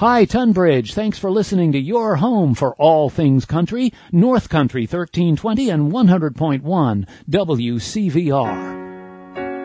Hi, Tunbridge. Thanks for listening to your home for all things country, North Country 1320 and 100.1 WCVR.